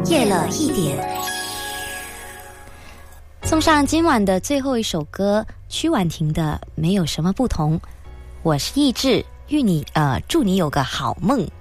夜了一点。送上今晚的最后一首歌，曲婉婷的《没有什么不同》。我是意志，祝你有个好梦。